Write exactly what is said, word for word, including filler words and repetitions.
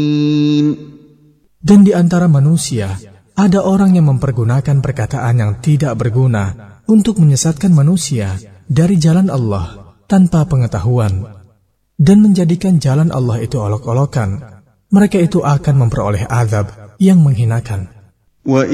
Dan di antara manusia, ada orang yang mempergunakan perkataan yang tidak berguna untuk menyesatkan manusia dari jalan Allah tanpa pengetahuan, dan menjadikan jalan Allah itu olok-olokan. Mereka itu akan memperoleh azab yang menghinakan.